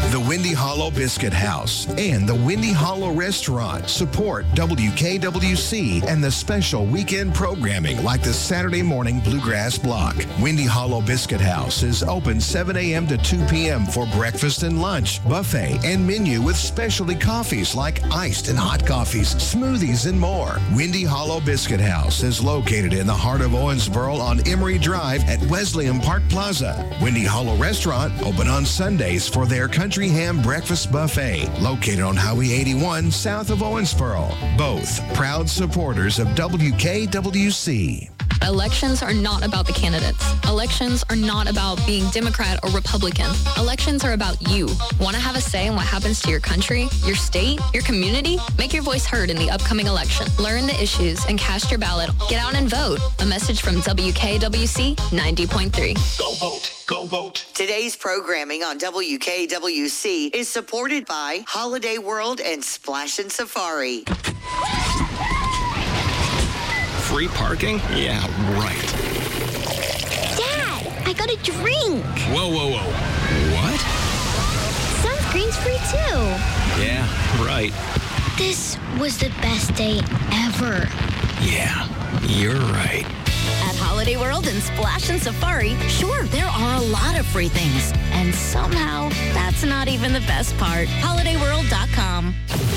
The Windy Hollow Biscuit House and the Windy Hollow Restaurant support WKWC and the special weekend programming like the Saturday morning Bluegrass Block. Windy Hollow Biscuit House is open 7 a.m. to 2 p.m. for breakfast and lunch, buffet, and menu with specialty coffees like iced and hot coffees, smoothies, and more. Windy Hollow Biscuit House is located in the heart of Owensboro on Emory Drive at Wesleyan Park Plaza. Windy Hollow Restaurant open on Sundays for their country ham breakfast buffet, located on Highway 81 south of Owensboro. Both proud supporters of WKWC. Elections are not about the candidates. Elections are not about being Democrat or Republican. Elections are about you. Want to have a say in what happens to your country, your state, your community? Make your voice heard in the upcoming election. Learn the issues and cast your ballot. Get out and vote. A message from WKWC 90.3. Go vote. Go vote. Today's programming on WKWC is supported by Holiday World and Splash and Safari. Free parking? Yeah, right. Dad, I got a drink. Whoa. What? Sunscreen's free too. Yeah, right. This was the best day ever. Yeah, you're right. At Holiday World and Splash and Safari, sure, there are a lot of free things. And somehow, that's not even the best part. HolidayWorld.com.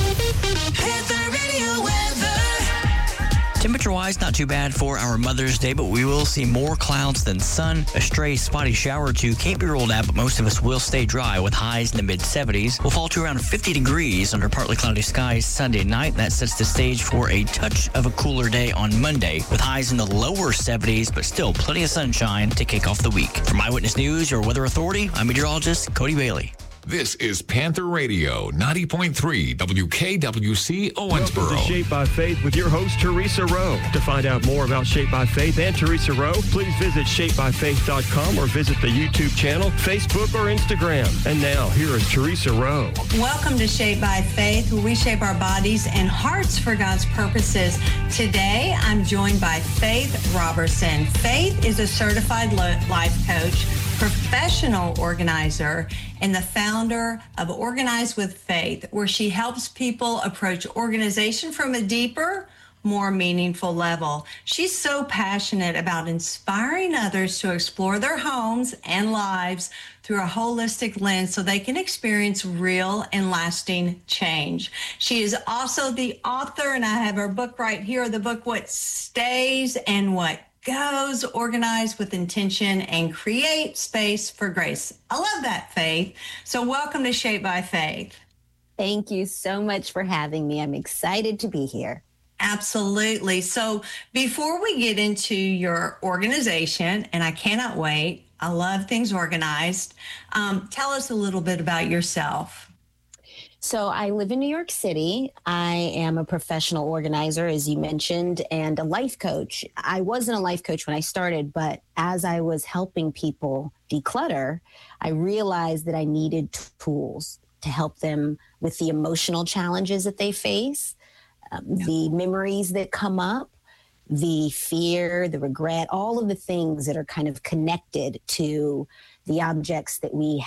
Temperature-wise, not too bad for our Mother's Day, but we will see more clouds than sun. A stray spotty shower or two can't be ruled out, but most of us will stay dry with highs in the mid-70s. We'll fall to around 50 degrees under partly cloudy skies Sunday night. That sets the stage for a touch of a cooler day on Monday with highs in the lower 70s, but still plenty of sunshine to kick off the week. From Eyewitness News, your weather authority, I'm meteorologist Cody Bailey. This is Panther Radio, 90.3 WKWC Owensboro. Welcome to Shape by Faith with your host, Teresa Rowe. To find out more about Shape by Faith and Teresa Rowe, please visit shapebyfaith.com or visit the YouTube channel, Facebook, or Instagram. And now, here is Teresa Rowe. Welcome to Shape by Faith, where we shape our bodies and hearts for God's purposes. Today, I'm joined by Faith Robertson. Faith is a certified life coach, professional organizer, and the founder of Organize with Faith, where she helps people approach organization from a deeper, more meaningful level. She's so passionate about inspiring others to explore their homes and lives through a holistic lens so they can experience real and lasting change. She is also the author, and I have her book right here, the book, What Stays and What Goes, Organize with Intention and Create Space for Grace. I love that, Faith. So welcome to Shape by Faith. Thank you so much for having me. I'm excited to be here. Absolutely. So before we get into your organization, and I cannot wait, I love things organized, tell us a little bit about yourself. So I live in New York City. I am a professional organizer, as you mentioned, and a life coach. I wasn't a life coach when I started, but as I was helping people declutter, I realized that I needed tools to help them with the emotional challenges that they face, the memories that come up, the fear, the regret, all of the things that are kind of connected to the objects that we